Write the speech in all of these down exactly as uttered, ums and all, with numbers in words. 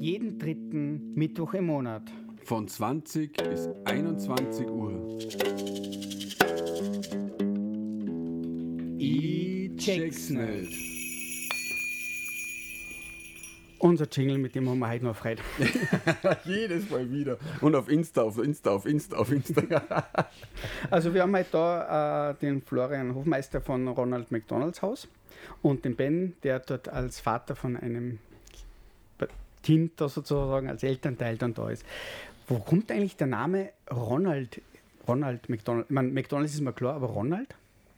jeden dritten Mittwoch im Monat. Von zwanzig bis einundzwanzig Uhr. Ich check's nicht. Unser Jingle, mit dem haben wir heute noch Freude. Jedes Mal wieder. Und auf Insta, auf Insta, auf Insta, auf Insta. Also wir haben heute da äh, den Florian Hofmeister von Ronald McDonalds Haus und den Ben, der dort als Vater von einem Kind da sozusagen, als Elternteil dann da ist. Wo kommt eigentlich der Name Ronald, Ronald McDonald? Ich meine, McDonalds ist mir klar, aber Ronald?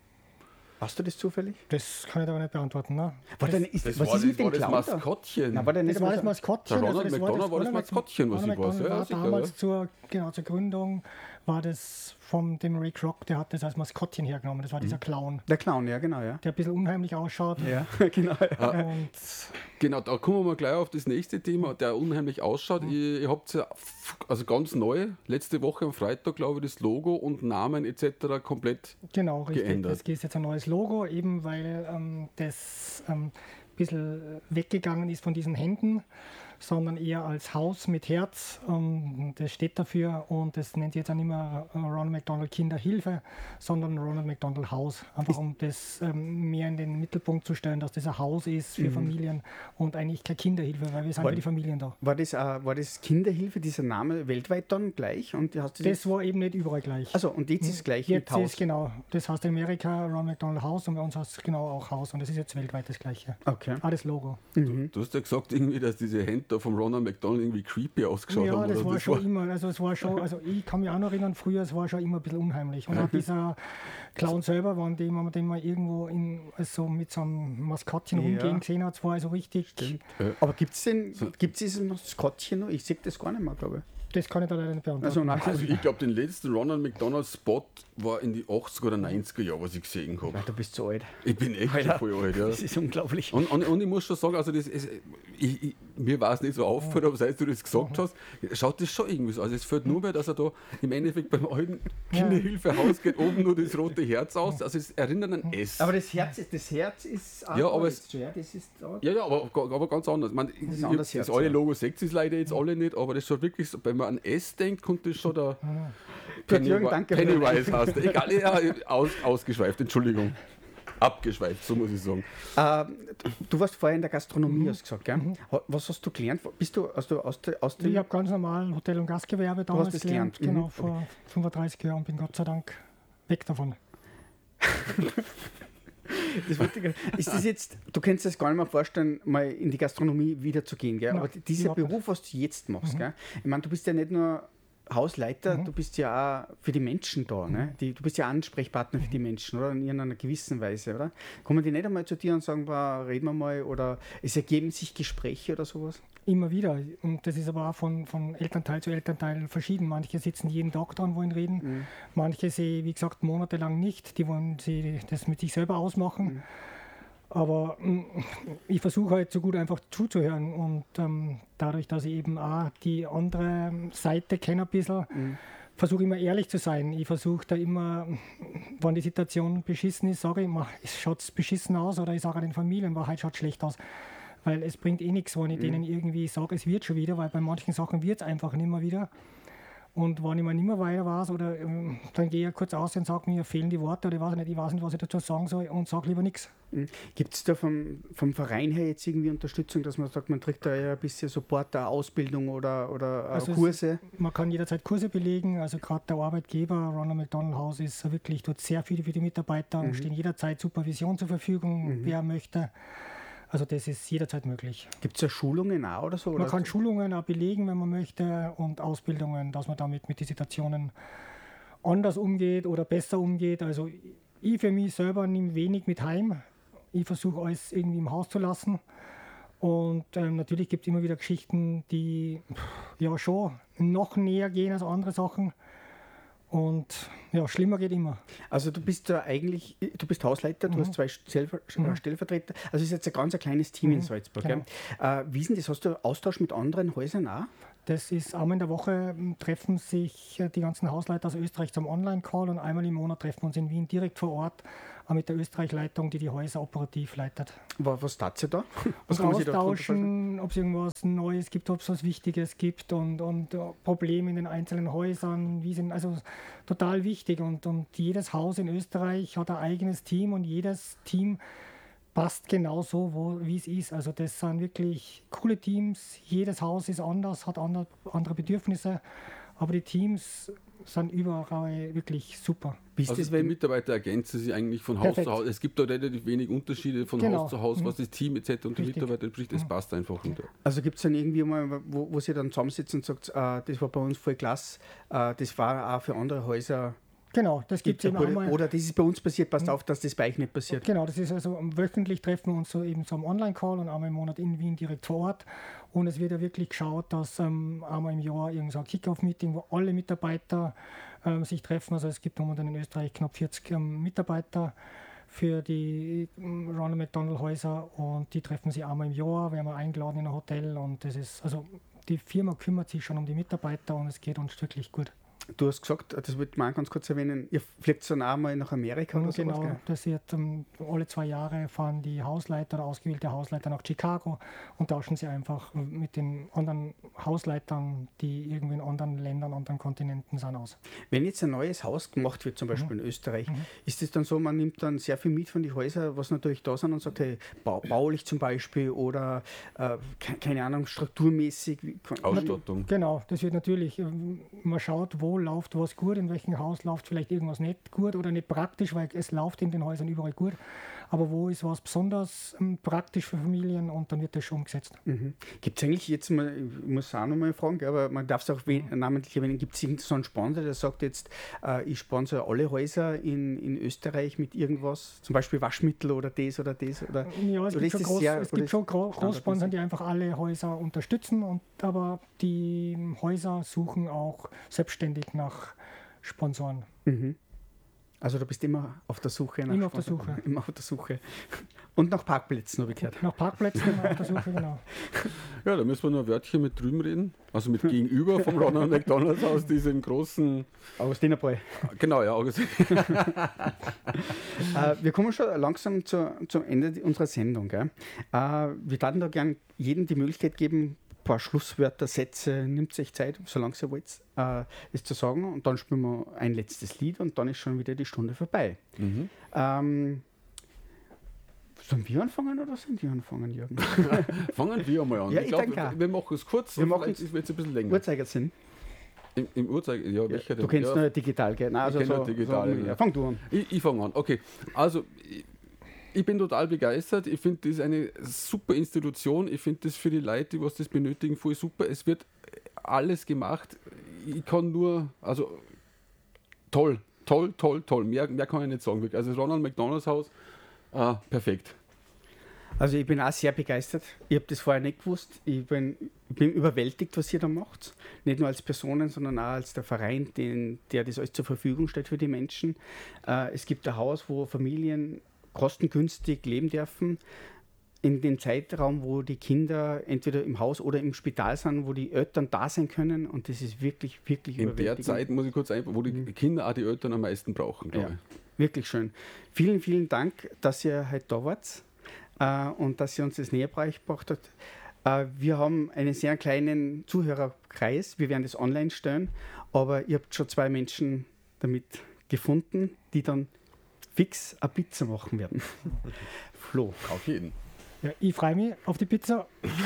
Weißt du das zufällig? Das kann ich aber nicht beantworten. Ne? War das, denn, ist, das was war ist das, mit dem war das Clown Maskottchen. Da? Na, war der das war das Maskottchen. Der Ronald also das McDonald war war das Maskottchen, was ich weiß. Ja, war sicher, damals ja. zur, genau, zur Gründung war das von dem Ray Kroc, der hat das als Maskottchen hergenommen. Das war dieser Clown. Der Clown, ja genau, ja. Der ein bisschen unheimlich ausschaut. Ja, genau. Ja. Und Genau, da kommen wir gleich auf das nächste Thema, der unheimlich ausschaut. Mhm. Ihr, ihr habt ja also ganz neu, letzte Woche am Freitag, glaube ich, das Logo und Namen et cetera komplett genau, richtig. geändert. Es gibt jetzt ein neues Logo, eben weil ähm, das ähm, ein bisschen weggegangen ist von diesen Händen, sondern eher als Haus mit Herz. Ähm, das steht dafür und das nennt sich jetzt auch nicht mehr Ronald McDonald Kinderhilfe, sondern Ronald McDonald Haus. Einfach um das ähm, mehr in den Mittelpunkt zu stellen, dass das ein Haus ist für mhm. Familien und eigentlich keine Kinderhilfe, weil wir sind war, für die Familien da. War das, äh, war das Kinderhilfe, dieser Name weltweit dann gleich? Und hast du das, das war eben nicht überall gleich. Also und jetzt ist es gleich jetzt mit Haus? Ist genau, das heißt in Amerika Ronald McDonald Haus und bei uns heißt es genau auch Haus und das ist jetzt weltweit das Gleiche. Okay. Ah, das Logo. Mhm. Du hast ja gesagt, irgendwie, dass diese Hände da vom Ronald McDonald irgendwie creepy ausgeschaut ja, haben. Ja, das oder? war das schon war immer, also es war schon, also ich kann mich auch noch erinnern, früher, es war schon immer ein bisschen unheimlich. Und auch dieser Clown selber, wenn den man den mal irgendwo in, also mit so einem Maskottchen ja. rumgehen gesehen hat, es war also richtig. Ja. Aber gibt es denn, so. gibt's dieses Maskottchen noch? Ich sehe das gar nicht mehr, glaube ich. Das kann ich da leider nicht beantworten. Also, nein, also ich glaube, den letzten Ronald McDonald Spot war in die achtziger oder neunziger Jahre, was ich gesehen habe. Ja, du bist so alt. Ich bin echt Alter, schon voll alt, ja. Das ist unglaublich. Und, und, und ich muss schon sagen, also das ist, ich, ich, mir war es nicht so aufgefallen, aber seit du das gesagt hast, schaut das schon irgendwie so. Also es fällt nur mehr, dass er da im Endeffekt beim alten Kinderhilfehaus geht oben nur das rote Herz aus. Also es erinnert an S. Aber das Herz ist, das Herz ist ja, aber es, ja, das ist da. ja, ja, aber, aber ganz anders. Man, das ist anders das alle Logo sechs ist leider jetzt alle nicht, aber das schaut wirklich so, wenn man an S denkt, kommt das schon da. Penny, Jürgen, danke. Pennywise heißt der. Egal, ja, aus, ausgeschweift, Entschuldigung. Abgeschweift, so muss ich sagen. Äh, du warst vorher in der Gastronomie, mhm. hast du gesagt, gell? Mhm. Was hast du gelernt? Bist du aus der, aus der, aus der Ich habe ganz normal Hotel- und Gastgewerbe damals hast gelernt, gelernt. genau, Mhm. vor fünfunddreißig Jahren und bin Gott sei Dank weg davon. Das ist das jetzt, du kannst dir das gar nicht mehr vorstellen, mal in die Gastronomie wieder zu gehen, gell? Nein, aber dieser Beruf, was du jetzt machst, mhm. gell? Ich meine, du bist ja nicht nur Hausleiter, mhm. du bist ja auch für die Menschen da, mhm. ne? Die, du bist ja Ansprechpartner für die Menschen, oder? In irgendeiner gewissen Weise, oder? Kommen die nicht einmal zu dir und sagen, boah, reden wir mal, oder es ergeben sich Gespräche oder sowas? Immer wieder. Und das ist aber auch von, von Elternteil zu Elternteil verschieden. Manche sitzen jeden Tag dran, wollen reden. Mhm. Manche sehe, wie gesagt, monatelang nicht. Die wollen sie das mit sich selber ausmachen. Mhm. Aber mh, ich versuche halt so gut einfach zuzuhören. Und ähm, dadurch, dass ich eben auch die andere Seite kenne ein bisschen, mhm. versuche immer ehrlich zu sein. Ich versuche da immer, wenn die Situation beschissen ist, sage ich immer, es schaut beschissen aus. Oder ich sage den Familien, Wahrheit schaut schlecht aus. Weil es bringt eh nichts, wenn ich mhm. denen irgendwie sage, es wird schon wieder, weil bei manchen Sachen wird es einfach nicht mehr wieder. Und wenn ich mal nicht mehr weiter weiß, oder ähm, dann gehe ich kurz aus und sage mir, fehlen die Worte, oder ich weiß nicht, ich weiß nicht, was ich dazu sagen soll, und sage lieber nichts. Mhm. Gibt es da vom, vom Verein her jetzt irgendwie Unterstützung, dass man sagt, man kriegt da ja ein bisschen Support, eine Ausbildung oder, oder also Kurse? Es, man kann jederzeit Kurse belegen, also gerade der Arbeitgeber, Ronald McDonald House, ist wirklich, tut sehr viel für die Mitarbeiter und mhm. stehen jederzeit Supervision zur Verfügung, mhm. wer möchte. Also das ist jederzeit möglich. Gibt es ja Schulungen auch oder so? Man oder? kann Schulungen auch belegen, wenn man möchte, und Ausbildungen, dass man damit mit den Situationen anders umgeht oder besser umgeht. Also ich für mich selber nehme wenig mit heim. Ich versuche alles irgendwie im Haus zu lassen. Und ähm, natürlich gibt es immer wieder Geschichten, die ja schon noch näher gehen als andere Sachen. Und ja, schlimmer geht immer. Also du bist ja eigentlich, du bist Hausleiter, du mhm. hast zwei Stellver- mhm. Stellvertreter, also es ist jetzt ein ganz ein kleines Team mhm. in Salzburg. Genau. Äh, wie ist denn das? Hast du Austausch mit anderen Häusern auch? Das ist einmal in der Woche treffen sich die ganzen Hausleiter aus Österreich zum Online-Call und einmal im Monat treffen wir uns in Wien direkt vor Ort. auch mit der Österreich-Leitung, die die Häuser operativ leitet. Was, was tat sie da? Was Und kann man sich da drunter vorstellen? austauschen, ob es irgendwas Neues gibt, ob es was Wichtiges gibt und, und uh, Probleme in den einzelnen Häusern. Wie sind, also total wichtig. Und, und jedes Haus in Österreich hat ein eigenes Team und jedes Team passt genau so, wo, wie es ist. Also das sind wirklich coole Teams. Jedes Haus ist anders, hat andere, andere Bedürfnisse. Aber die Teams sind überall wirklich super. Wie ist Also das, die wenn Mitarbeiter ergänzen sich eigentlich von Haus Perfekt. zu Haus. Es gibt da relativ wenig Unterschiede von Genau. Haus zu Haus, Mhm. was das Team et cetera und die Richtig. Mitarbeiter spricht. Es Mhm. passt einfach. Und, Also gibt es dann irgendwie mal, wo, wo sie dann zusammensitzen und sagt, äh, das war bei uns voll klasse, äh, das war auch für andere Häuser. Genau, das gibt es eben oder, einmal. oder das ist bei uns passiert, passt auf, dass das bei euch nicht passiert. Genau, das ist also wöchentlich treffen wir uns so eben so am Online-Call und einmal im Monat in Wien direkt vor Ort. Und es wird ja wirklich geschaut, dass ähm, einmal im Jahr irgend so ein Kick-Off-Meeting, wo alle Mitarbeiter ähm, sich treffen. Also es gibt momentan in Österreich knapp vierzig ähm, Mitarbeiter für die ähm, Ronald McDonald Häuser und die treffen sich einmal im Jahr, werden wir eingeladen in ein Hotel und das ist, also die Firma kümmert sich schon um die Mitarbeiter und es geht uns wirklich gut. Du hast gesagt, das wollte man ganz kurz erwähnen, ihr fliegt dann auch mal nach Amerika oder Genau, sowas, gell? das wird ähm, alle zwei Jahre fahren die Hausleiter oder ausgewählte Hausleiter nach Chicago und tauschen sie einfach mit den anderen Hausleitern, die irgendwie in anderen Ländern, anderen Kontinenten sind, aus. Wenn jetzt ein neues Haus gemacht wird, zum Beispiel Mhm. in Österreich, Mhm. ist es dann so, man nimmt dann sehr viel mit von den Häusern, was natürlich da sind und sagt, hey, bau, baulich zum Beispiel oder äh, ke- keine Ahnung, strukturmäßig. wie- Ausstattung. Genau, das wird natürlich, ähm, man schaut, wo läuft was gut, in welchem Haus läuft vielleicht irgendwas nicht gut oder nicht praktisch, weil es läuft in den Häusern überall gut. Aber wo ist was besonders ähm, praktisch für Familien und dann wird das schon umgesetzt. Mhm. Gibt es eigentlich jetzt mal, ich muss auch noch mal fragen, gell, aber man darf es auch we- namentlich erwähnen, gibt es irgendeinen so einen Sponsor, der sagt jetzt, äh, ich sponsere alle Häuser in, in Österreich mit irgendwas, zum Beispiel Waschmittel oder das oder das? Oder, Ja, es oder gibt ist schon, das groß, sehr- es oder gibt ist schon Gro standardmäßig? Großsponsoren, die einfach alle Häuser unterstützen, und, aber die Häuser suchen auch selbstständig nach Sponsoren. Mhm. Also du bist immer auf der Suche nach Immer auf der Sponsoren. Suche. Immer auf der Suche. Und nach Parkplätzen, habe ich gehört. Nach Parkplätzen auf der Suche, genau. Ja, da müssen wir noch ein Wörtchen mit drüben reden. Also mit gegenüber vom Ronald McDonald's Haus, diesen großen. Augustinerbräu. Genau, ja, August. Äh, wir kommen schon langsam zu, zum Ende unserer Sendung. Gell? Äh, wir würden da gern jedem die Möglichkeit geben, ein paar Schlusswörter, Sätze, nimmt sich Zeit, solange ihr wollt, äh, es zu sagen. Und dann spielen wir ein letztes Lied und dann ist schon wieder die Stunde vorbei. Mhm. Ähm, sollen wir anfangen oder sollen die anfangen, Jürgen? Fangen wir mal an. Ja, ich ich glaube, denke auch. wir, wir machen es kurz, Wir machen vielleicht ist es jetzt ein bisschen länger. Uhrzeigersinn. Im, Im Uhrzeiger, ja, welcher Du denn? kennst ja, nur digital, gell? Nein, also Ich kenn so, nur digital, so, ja. ja. Fang du an. Ich, ich fange an. Okay, also ich, ich bin total begeistert. Ich finde, das ist eine super Institution. Ich finde das für die Leute, die was das benötigen, voll super. Es wird alles gemacht. Ich kann nur, also toll, toll, toll, toll. Mehr, mehr kann ich nicht sagen. wirklich. Also das Ronald McDonald's Haus, äh, perfekt. Also ich bin auch sehr begeistert. Ich habe das vorher nicht gewusst. Ich bin, ich bin überwältigt, was ihr da macht. Nicht nur als Personen, sondern auch als der Verein, den, der das alles zur Verfügung stellt für die Menschen. Äh, es gibt ein Haus, wo Familien kostengünstig leben dürfen. In dem Zeitraum, wo die Kinder entweder im Haus oder im Spital sind, wo die Eltern da sein können. Und das ist wirklich, wirklich In der überwältigend. Zeit muss ich kurz ein, wo die Kinder auch die Eltern am meisten brauchen, glaube Ja, ich. wirklich schön. Vielen, vielen Dank, dass ihr heute da wart äh, und dass ihr uns das näher gebracht habt. Äh, wir haben einen sehr kleinen Zuhörerkreis. Wir werden das online stellen, aber ihr habt schon zwei Menschen damit gefunden, die dann fix eine Pizza machen werden. Flo. Auf jeden. Ja, ich freue mich auf die Pizza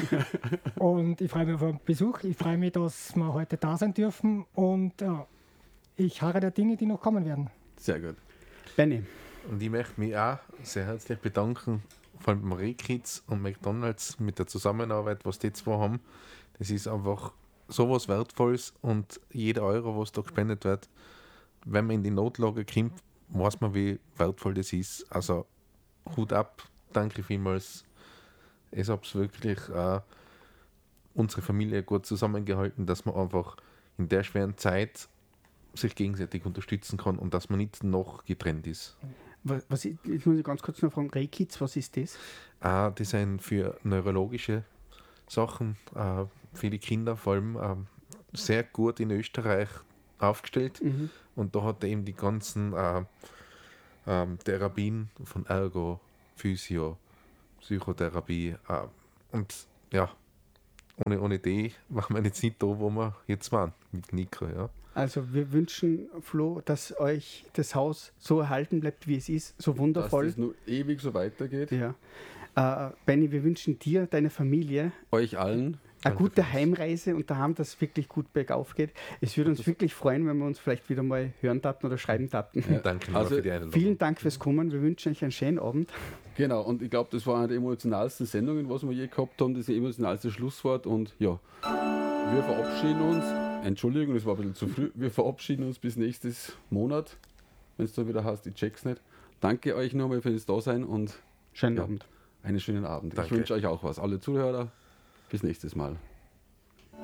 und ich freue mich auf den Besuch. Ich freue mich, dass wir heute da sein dürfen und ja, ich harre der Dinge, die noch kommen werden. Sehr gut. Benny. Und ich möchte mich auch sehr herzlich bedanken, vor allem beim Rehkids und McDonald's mit der Zusammenarbeit, was die zwei haben. Das ist einfach sowas Wertvolles und jeder Euro, was da gespendet wird, wenn man in die Notlage kommt, weiß man, wie wertvoll das ist. Also Hut ab, danke vielmals. Es hat es wirklich äh, unsere Familie gut zusammengehalten, dass man einfach in der schweren Zeit sich gegenseitig unterstützen kann und dass man nicht noch getrennt ist. Was, was, jetzt muss ich ganz kurz noch fragen, Rehkids, was ist das? Äh, die sind für neurologische Sachen, äh, für die Kinder vor allem äh, sehr gut in Österreich aufgestellt. Mhm. Und da hat er eben die ganzen äh, ähm, Therapien von Ergo, Physio, Psychotherapie. Äh, und ja, ohne, ohne die waren wir jetzt nicht da, wo wir jetzt waren, mit Nico. Ja. Also wir wünschen, Flo, dass euch das Haus so erhalten bleibt, wie es ist, so wundervoll. Dass es nur ewig so weitergeht. Ja. Äh, Benni, wir wünschen dir, deiner Familie, Euch allen. eine gute Heimreise und daheim, dass es wirklich gut bergauf geht. Es würde uns wirklich freuen, wenn wir uns vielleicht wieder mal hören taten oder schreiben taten. Ja. Danke Also, für die Einladung. Vielen Dank fürs Kommen. Wir wünschen euch einen schönen Abend. Genau, und ich glaube, das war eine der emotionalsten Sendungen, was wir je gehabt haben. Das emotionalste Schlusswort. Und ja, wir verabschieden uns. Entschuldigung, das war ein bisschen zu früh. Wir verabschieden uns bis nächstes Monat. Wenn es da wieder heißt, ich check's nicht. Danke euch nochmal für das Dasein und Schönen ja, Abend. einen schönen Abend. Danke. Ich wünsche euch auch was. Alle Zuhörer, bis nächstes Mal.